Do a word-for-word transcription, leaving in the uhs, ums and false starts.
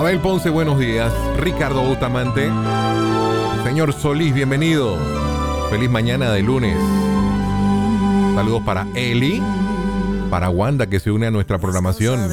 Abel Ponce, buenos días. Ricardo Bustamante. Señor Solís, bienvenido. Feliz mañana de lunes. Saludos para Eli, para Wanda, que se une a nuestra programación.